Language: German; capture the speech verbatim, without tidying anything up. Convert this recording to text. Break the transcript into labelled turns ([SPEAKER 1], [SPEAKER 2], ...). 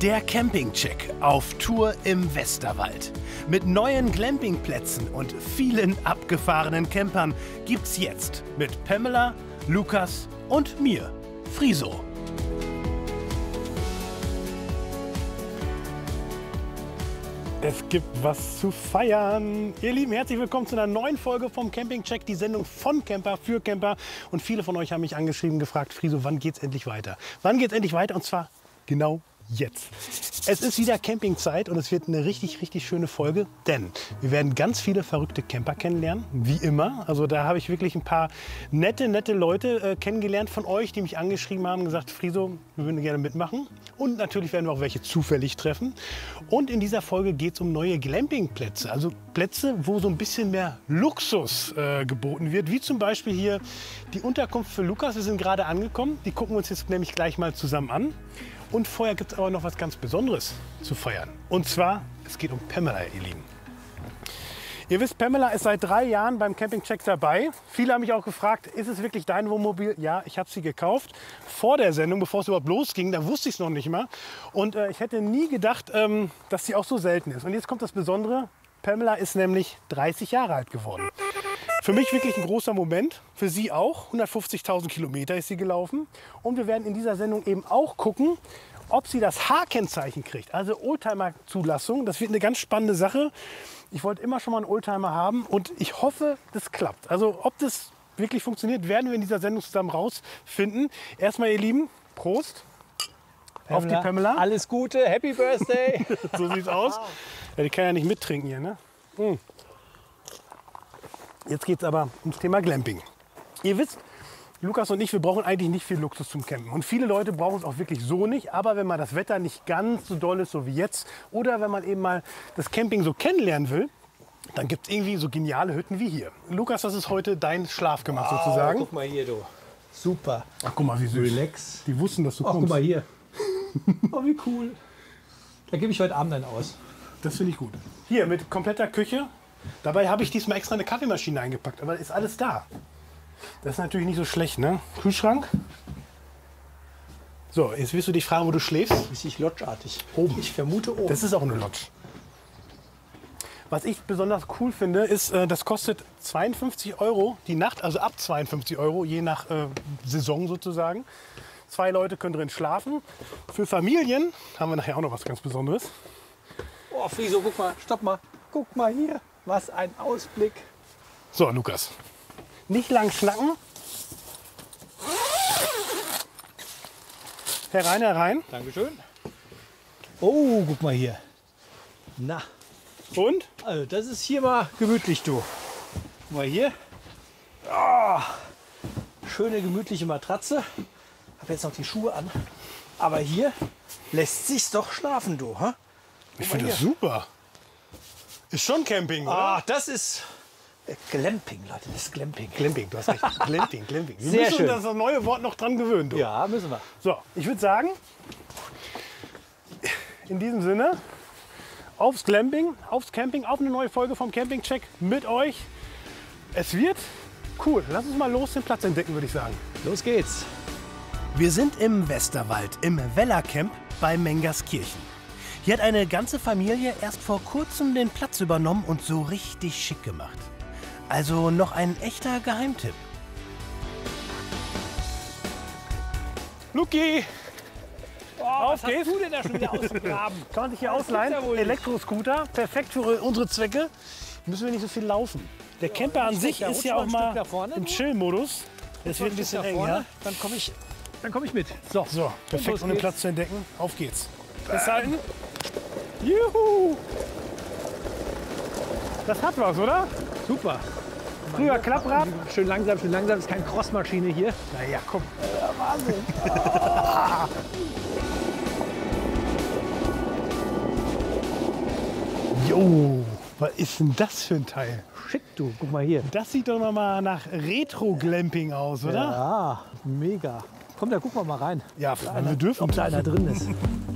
[SPEAKER 1] Der Campingcheck auf Tour im Westerwald. Mit neuen Glampingplätzen und vielen abgefahrenen Campern gibt's jetzt mit Pamela, Lukas und mir, Friso. Es gibt was zu feiern. Ihr Lieben, herzlich willkommen zu einer neuen Folge vom Campingcheck, die Sendung von Camper für Camper. Und viele von euch haben mich angeschrieben, gefragt, Friso, wann geht's endlich weiter? Wann geht's endlich weiter? Und zwar genau jetzt. Es ist wieder Campingzeit und es wird eine richtig, richtig schöne Folge, denn wir werden ganz viele verrückte Camper kennenlernen, wie immer. Also da habe ich wirklich ein paar nette, nette Leute äh, kennengelernt von euch, die mich angeschrieben haben, gesagt, Friso, wir würden gerne mitmachen. Und natürlich werden wir auch welche zufällig treffen. Und in dieser Folge geht es um neue Glampingplätze, also Plätze, wo so ein bisschen mehr Luxus äh, geboten wird, wie zum Beispiel hier die Unterkunft für Lukas. Wir sind gerade angekommen, die gucken wir uns jetzt nämlich gleich mal zusammen an. Und vorher gibt es aber noch was ganz Besonderes zu feiern. Und zwar, es geht um Pamela, ihr Lieben. Ihr wisst, Pamela ist seit drei Jahren beim Campingcheck dabei. Viele haben mich auch gefragt, ist es wirklich dein Wohnmobil? Ja, ich habe sie gekauft. Vor der Sendung, bevor es überhaupt losging, da wusste ich es noch nicht mal. Und äh, ich hätte nie gedacht, ähm, dass sie auch so selten ist. Und jetzt kommt das Besondere. Pamela ist nämlich dreißig Jahre alt geworden. Für mich wirklich ein großer Moment, für sie auch. hundertfünfzigtausend Kilometer ist sie gelaufen. Und wir werden in dieser Sendung eben auch gucken, ob sie das H-Kennzeichen kriegt, also Oldtimer-Zulassung. Das wird eine ganz spannende Sache. Ich wollte immer schon mal einen Oldtimer haben und ich hoffe, das klappt. Also ob das wirklich funktioniert, werden wir in dieser Sendung zusammen rausfinden. Erstmal, ihr Lieben, Prost Pamela, auf die Pamela.
[SPEAKER 2] Alles Gute, Happy Birthday.
[SPEAKER 1] So sieht's aus. Ja, die kann ja nicht mittrinken hier, ne? Mm. Jetzt geht es aber ums Thema Glamping. Ihr wisst, Lukas und ich, wir brauchen eigentlich nicht viel Luxus zum Campen. Und viele Leute brauchen es auch wirklich so nicht. Aber wenn mal das Wetter nicht ganz so doll ist, so wie jetzt, oder wenn man eben mal das Camping so kennenlernen will, dann gibt es irgendwie so geniale Hütten wie hier. Lukas, das ist heute dein Schlafgemach
[SPEAKER 2] Wow,
[SPEAKER 1] sozusagen.
[SPEAKER 2] Guck mal hier, du. Super.
[SPEAKER 1] Ach, guck mal, wie süß.
[SPEAKER 2] Relax.
[SPEAKER 1] Die wussten, dass du
[SPEAKER 2] Ach,
[SPEAKER 1] kommst.
[SPEAKER 2] guck mal hier. Oh, wie cool. Da gebe ich heute Abend einen aus.
[SPEAKER 1] Das finde ich gut. Hier mit kompletter Küche. Dabei habe ich diesmal extra eine Kaffeemaschine eingepackt, aber ist alles da. Das ist natürlich nicht so schlecht, ne? Kühlschrank. So, jetzt wirst du dich fragen, wo du schläfst.
[SPEAKER 2] Richtig lodgeartig.
[SPEAKER 1] Oben.
[SPEAKER 2] Ich vermute oben.
[SPEAKER 1] Das ist auch eine Lodge. Was ich besonders cool finde, ist, äh, das kostet zweiundfünfzig Euro die Nacht, also ab zweiundfünfzig Euro, je nach äh, Saison sozusagen. Zwei Leute können drin schlafen. Für Familien haben wir nachher auch noch was ganz Besonderes.
[SPEAKER 2] Oh, Friso, guck mal, stopp mal. Guck mal hier. Was ein Ausblick.
[SPEAKER 1] So, Lukas. Nicht lang schnacken. Herein, herein.
[SPEAKER 2] Dankeschön. Oh, guck mal hier. Na,
[SPEAKER 1] Und?
[SPEAKER 2] also das ist hier mal gemütlich, du. Guck mal hier. Oh, schöne gemütliche Matratze. Habe jetzt noch die Schuhe an. Aber hier lässt sich's doch schlafen, du. Ha?
[SPEAKER 1] Ich finde das super. Ist schon Camping, oder?
[SPEAKER 2] Ah, das ist äh, Glamping, Leute. Das ist Glamping.
[SPEAKER 1] Glamping, du hast recht. Glamping, Glamping. Wir
[SPEAKER 2] Sehr
[SPEAKER 1] müssen
[SPEAKER 2] schön.
[SPEAKER 1] uns das neue Wort noch dran gewöhnen. Du.
[SPEAKER 2] Ja, müssen wir.
[SPEAKER 1] So, ich würde sagen, in diesem Sinne, aufs Glamping, aufs Camping, auf eine neue Folge vom Campingcheck mit euch. Es wird cool. Lass uns mal los den Platz entdecken, würde ich sagen.
[SPEAKER 2] Los geht's.
[SPEAKER 1] Wir sind im Westerwald, im Wellercamp bei Mengerskirchen. Hier hat eine ganze Familie erst vor kurzem den Platz übernommen und so richtig schick gemacht. Also noch ein echter Geheimtipp. Luki!
[SPEAKER 2] Oh,
[SPEAKER 1] Auf
[SPEAKER 2] was
[SPEAKER 1] geht's.
[SPEAKER 2] hast du denn da schon wieder ausgegraben?
[SPEAKER 1] Kann man sich hier
[SPEAKER 2] Das
[SPEAKER 1] ausleihen?
[SPEAKER 2] gibt's ja wohl nicht.
[SPEAKER 1] Elektroscooter, perfekt für unsere Zwecke. Müssen wir nicht so viel laufen. Der Camper an
[SPEAKER 2] ich
[SPEAKER 1] sich
[SPEAKER 2] guck, da
[SPEAKER 1] ist
[SPEAKER 2] rutscht
[SPEAKER 1] ja
[SPEAKER 2] mal
[SPEAKER 1] auch
[SPEAKER 2] ein Stück
[SPEAKER 1] mal
[SPEAKER 2] nach vorne,
[SPEAKER 1] im
[SPEAKER 2] du.
[SPEAKER 1] Chill-Modus. Das wird ein bisschen
[SPEAKER 2] Da
[SPEAKER 1] eng,
[SPEAKER 2] vorne,
[SPEAKER 1] ja?
[SPEAKER 2] Dann komme ich, dann komm ich mit. So,
[SPEAKER 1] So, perfekt,
[SPEAKER 2] los
[SPEAKER 1] um den
[SPEAKER 2] geht's.
[SPEAKER 1] Platz zu entdecken. Auf geht's. Festhalten. Juhu! Das hat was, oder?
[SPEAKER 2] super.
[SPEAKER 1] Früher Klapprad.
[SPEAKER 2] Schön langsam, schön langsam. Das ist keine Crossmaschine hier.
[SPEAKER 1] Naja, komm. Jo, was ist denn das für ein Teil?
[SPEAKER 2] Schick, du. Guck mal hier.
[SPEAKER 1] Das sieht doch noch mal nach Retro-Glamping aus, oder?
[SPEAKER 2] Ja, mega. Komm, da gucken wir mal rein.
[SPEAKER 1] Ja, wir dürfen.
[SPEAKER 2] Ob da einer drin ist.